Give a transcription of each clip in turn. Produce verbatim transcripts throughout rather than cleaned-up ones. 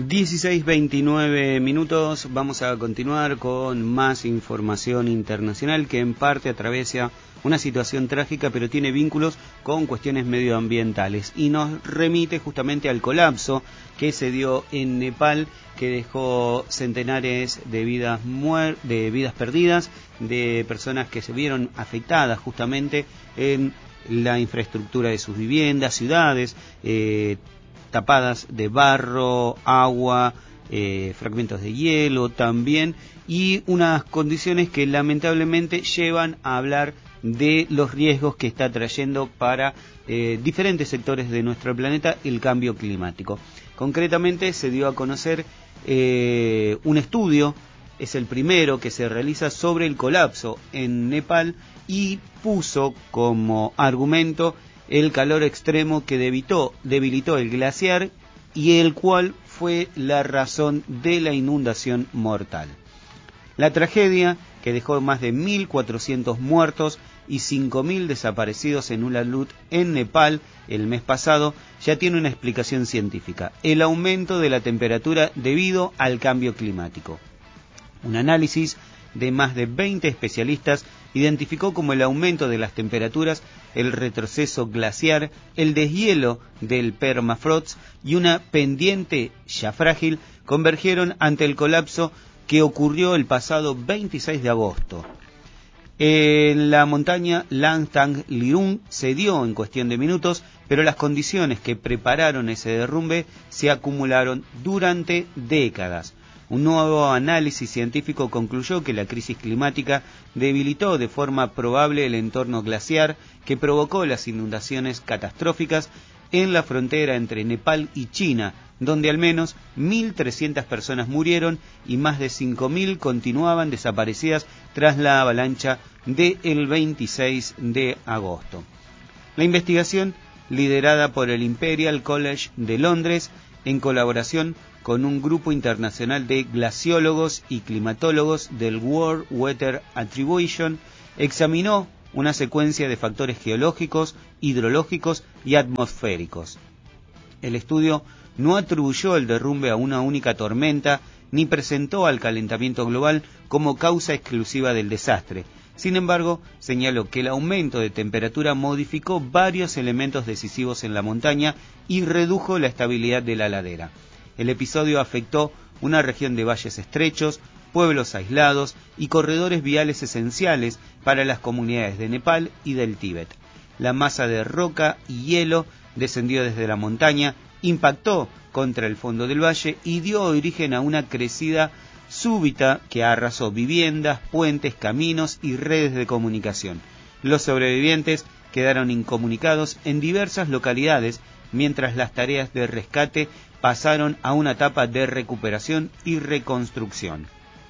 dieciséis veintinueve minutos, vamos a continuar con más información internacional que en parte atraviesa una situación trágica, pero tiene vínculos con cuestiones medioambientales y nos remite justamente al colapso que se dio en Nepal, que dejó centenares de vidas muer de vidas perdidas, de personas que se vieron afectadas justamente en la infraestructura de sus viviendas, ciudades, eh, tapadas de barro, agua, eh, fragmentos de hielo también, y unas condiciones que lamentablemente llevan a hablar de los riesgos que está trayendo para eh, diferentes sectores de nuestro planeta el cambio climático. Concretamente se dio a conocer eh, un estudio, es el primero que se realiza sobre el colapso en Nepal y puso como argumento el calor extremo que debilitó, debilitó el glaciar y el cual fue la razón de la inundación mortal. La tragedia, que dejó más de mil cuatrocientos muertos y cinco mil desaparecidos en Ullalut, en Nepal, el mes pasado, ya tiene una explicación científica: el aumento de la temperatura debido al cambio climático. Un análisis de más de veinte especialistas identificó como el aumento de las temperaturas, el retroceso glaciar, el deshielo del permafrost y una pendiente ya frágil convergieron ante el colapso que ocurrió el pasado veintiséis de agosto. En la montaña Langtang Lirung se dio en cuestión de minutos, pero las condiciones que prepararon ese derrumbe se acumularon durante décadas. Un nuevo análisis científico concluyó que la crisis climática debilitó de forma probable el entorno glaciar que provocó las inundaciones catastróficas en la frontera entre Nepal y China, donde al menos mil trescientas personas murieron y más de cinco mil continuaban desaparecidas tras la avalancha del veintiséis de agosto. La investigación, liderada por el Imperial College de Londres, en colaboración con un grupo internacional de glaciólogos y climatólogos del World Weather Attribution, examinó una secuencia de factores geológicos, hidrológicos y atmosféricos. El estudio no atribuyó el derrumbe a una única tormenta ni presentó al calentamiento global como causa exclusiva del desastre. Sin embargo, señaló que el aumento de temperatura modificó varios elementos decisivos en la montaña y redujo la estabilidad de la ladera. El episodio afectó una región de valles estrechos, pueblos aislados y corredores viales esenciales para las comunidades de Nepal y del Tíbet. La masa de roca y hielo descendió desde la montaña, impactó contra el fondo del valle y dio origen a una crecida súbita que arrasó viviendas, puentes, caminos y redes de comunicación. Los sobrevivientes quedaron incomunicados en diversas localidades, mientras las tareas de rescate pasaron a una etapa de recuperación y reconstrucción.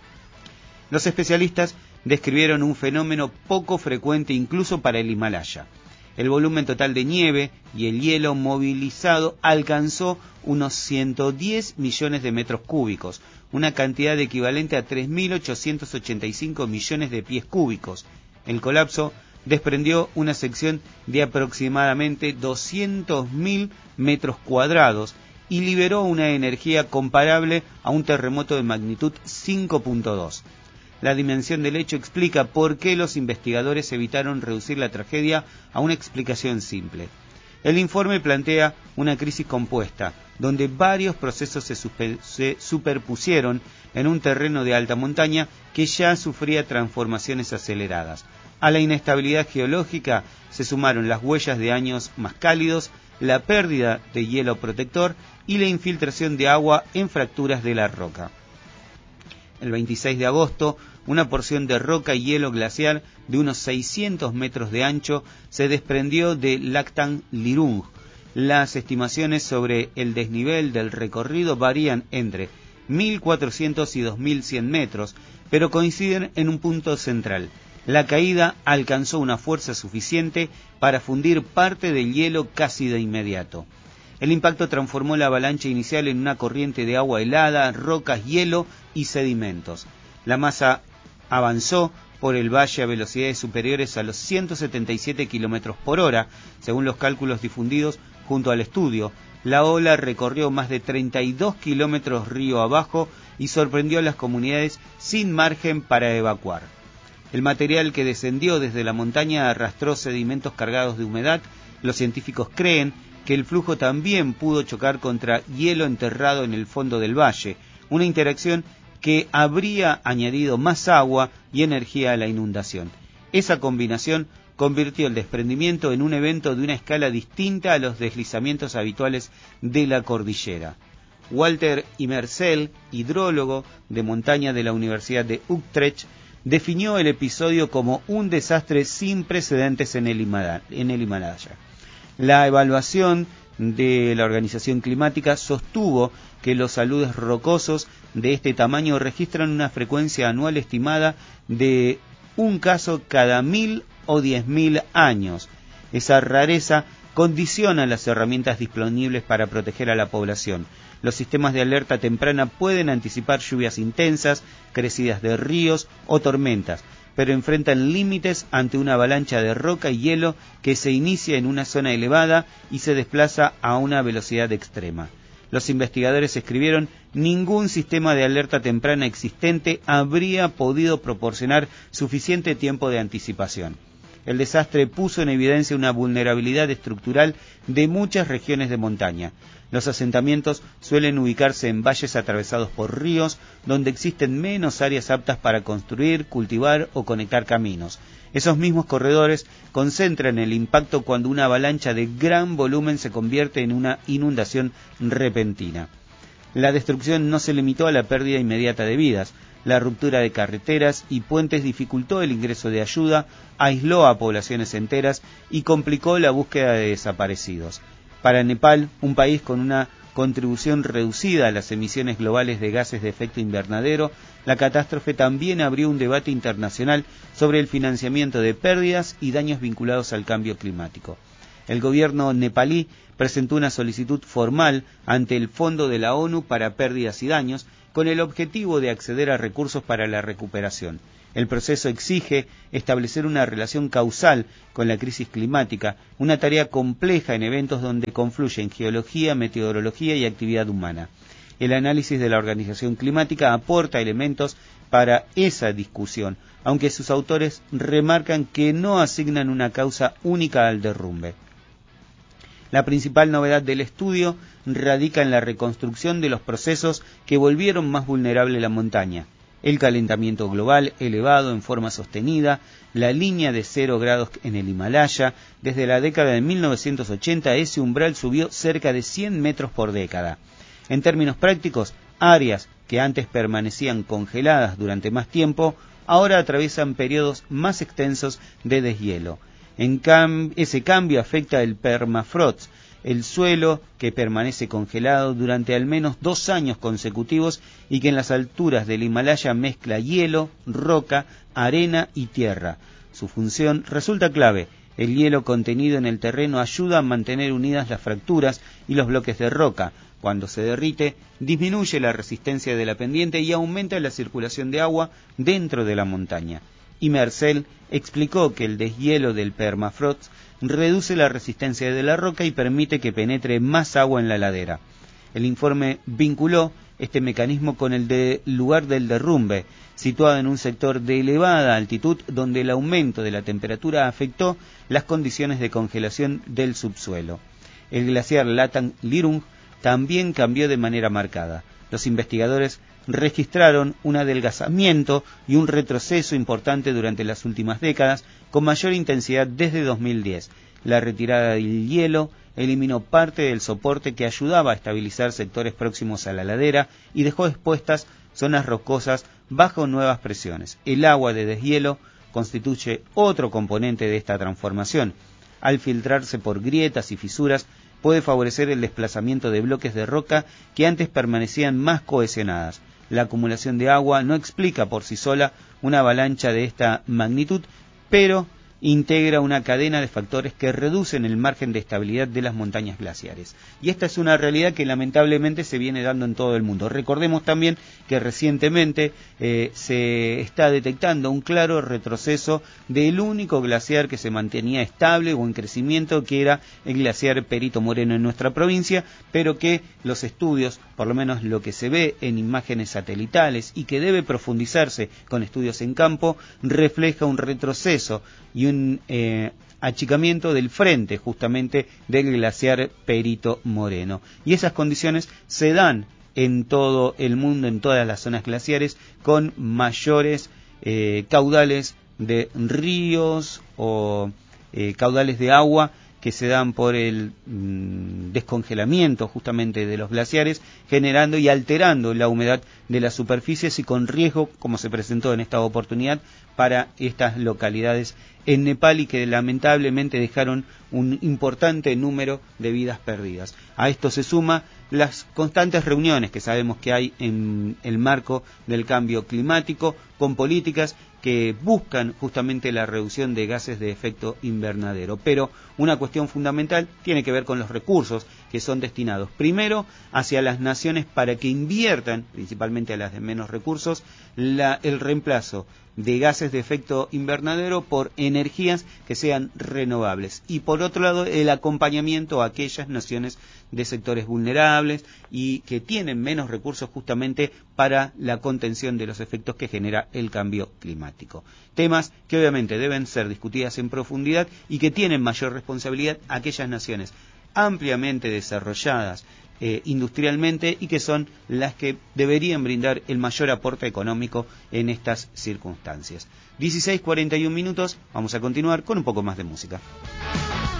Los especialistas describieron un fenómeno poco frecuente incluso para el Himalaya. El volumen total de nieve y el hielo movilizado alcanzó unos ciento diez millones de metros cúbicos, una cantidad equivalente a tres mil ochocientos ochenta y cinco millones de pies cúbicos. El colapso desprendió una sección de aproximadamente doscientos mil metros cuadrados y liberó una energía comparable a un terremoto de magnitud cinco punto dos. La dimensión del hecho explica por qué los investigadores evitaron reducir la tragedia a una explicación simple. El informe plantea una crisis compuesta, donde varios procesos se, super, se superpusieron en un terreno de alta montaña que ya sufría transformaciones aceleradas. A la inestabilidad geológica se sumaron las huellas de años más cálidos, la pérdida de hielo protector y la infiltración de agua en fracturas de la roca. El veintiséis de agosto, una porción de roca y hielo glaciar de unos seiscientos metros de ancho se desprendió de Langtang Lirung. Las estimaciones sobre el desnivel del recorrido varían entre mil cuatrocientos y dos mil cien metros, pero coinciden en un punto central. La caída alcanzó una fuerza suficiente para fundir parte del hielo casi de inmediato. El impacto transformó la avalancha inicial en una corriente de agua helada, rocas, hielo y sedimentos. La masa avanzó por el valle a velocidades superiores a los ciento setenta y siete kilómetros por hora, según los cálculos difundidos junto al estudio. la ola recorrió más de treinta y dos kilómetros río abajo y sorprendió a las comunidades sin margen para evacuar. El material que descendió desde la montaña arrastró sedimentos cargados de humedad. Los científicos creen que el flujo también pudo chocar contra hielo enterrado en el fondo del valle, una interacción que habría añadido más agua y energía a la inundación. Esa combinación convirtió el desprendimiento en un evento de una escala distinta a los deslizamientos habituales de la cordillera. Walter Imerzel, hidrólogo de montaña de la Universidad de Utrecht, definió el episodio como un desastre sin precedentes en el Himalaya. La evaluación de la Organización Climática sostuvo que los aludes rocosos de este tamaño registran una frecuencia anual estimada de un caso cada mil o diez mil años. Esa rareza condiciona las herramientas disponibles para proteger a la población. Los sistemas de alerta temprana pueden anticipar lluvias intensas, crecidas de ríos o tormentas, pero enfrentan límites ante una avalancha de roca y hielo que se inicia en una zona elevada y se desplaza a una velocidad extrema. Los investigadores escribieron: ningún sistema de alerta temprana existente habría podido proporcionar suficiente tiempo de anticipación. El desastre puso en evidencia una vulnerabilidad estructural de muchas regiones de montaña. Los asentamientos suelen ubicarse en valles atravesados por ríos, donde existen menos áreas aptas para construir, cultivar o conectar caminos. Esos mismos corredores concentran el impacto cuando una avalancha de gran volumen se convierte en una inundación repentina. La destrucción no se limitó a la pérdida inmediata de vidas. La ruptura de carreteras y puentes dificultó el ingreso de ayuda, aisló a poblaciones enteras y complicó la búsqueda de desaparecidos. Para Nepal, un país con una contribución reducida a las emisiones globales de gases de efecto invernadero, la catástrofe también abrió un debate internacional sobre el financiamiento de pérdidas y daños vinculados al cambio climático. El gobierno nepalí presentó una solicitud formal ante el Fondo de la ONU para Pérdidas y Daños, con el objetivo de acceder a recursos para la recuperación. El proceso exige establecer una relación causal con la crisis climática, una tarea compleja en eventos donde confluyen geología, meteorología y actividad humana. El análisis de la Organización Climática aporta elementos para esa discusión, aunque sus autores remarcan que no asignan una causa única al derrumbe. La principal novedad del estudio radica en la reconstrucción de los procesos que volvieron más vulnerable la montaña. El calentamiento global elevado en forma sostenida, la línea de cero grados en el Himalaya. Desde la década de mil novecientos ochenta ese umbral subió cerca de cien metros por década. En términos prácticos, áreas que antes permanecían congeladas durante más tiempo, ahora atraviesan periodos más extensos de deshielo. En cam- ese cambio afecta el permafrost, el suelo que permanece congelado durante al menos dos años consecutivos y que en las alturas del Himalaya mezcla hielo, roca, arena y tierra. Su función resulta clave. El hielo contenido en el terreno ayuda a mantener unidas las fracturas y los bloques de roca. Cuando se derrite, disminuye la resistencia de la pendiente y aumenta la circulación de agua dentro de la montaña. Imerzel explicó que el deshielo del permafrost reduce la resistencia de la roca y permite que penetre más agua en la ladera. El informe vinculó este mecanismo con el de lugar del derrumbe, situado en un sector de elevada altitud donde el aumento de la temperatura afectó las condiciones de congelación del subsuelo. El glaciar Latang Lirung también cambió de manera marcada. Los investigadores registraron un adelgazamiento y un retroceso importante durante las últimas décadas, con mayor intensidad desde dos mil diez. La retirada del hielo eliminó parte del soporte que ayudaba a estabilizar sectores próximos a la ladera y dejó expuestas zonas rocosas bajo nuevas presiones. El agua de deshielo constituye otro componente de esta transformación. Al filtrarse por grietas y fisuras, puede favorecer el desplazamiento de bloques de roca que antes permanecían más cohesionadas. La acumulación de agua no explica por sí sola una avalancha de esta magnitud, pero integra una cadena de factores que reducen el margen de estabilidad de las montañas glaciares. Y esta es una realidad que lamentablemente se viene dando en todo el mundo. Recordemos también que recientemente eh, se está detectando un claro retroceso del único glaciar que se mantenía estable o en crecimiento, que era el glaciar Perito Moreno en nuestra provincia, pero que los estudios, por lo menos lo que se ve en imágenes satelitales y que debe profundizarse con estudios en campo, refleja un retroceso y un eh, achicamiento del frente justamente del glaciar Perito Moreno. Y esas condiciones se dan en todo el mundo, en todas las zonas glaciares, con mayores eh, caudales de ríos o eh, caudales de agua que se dan por el mmm, descongelamiento justamente de los glaciares, generando y alterando la humedad de las superficies y con riesgo, como se presentó en esta oportunidad, para estas localidades en Nepal y que lamentablemente dejaron un importante número de vidas perdidas. A esto se suma las constantes reuniones que sabemos que hay en el marco del cambio climático, con políticas que buscan justamente la reducción de gases de efecto invernadero. Pero una cuestión fundamental tiene que ver con los recursos que son destinados primero hacia las naciones para que inviertan, principalmente a las de menos recursos, la, el reemplazo de gases de efecto invernadero por energías que sean renovables. Y por otro lado, el acompañamiento a aquellas naciones de sectores vulnerables y que tienen menos recursos justamente para la contención de los efectos que genera el cambio climático. Temas que obviamente deben ser discutidas en profundidad y que tienen mayor responsabilidad aquellas naciones ampliamente desarrolladas eh, industrialmente y que son las que deberían brindar el mayor aporte económico en estas circunstancias. dieciséis cuarenta y un minutos, vamos a continuar con un poco más de música.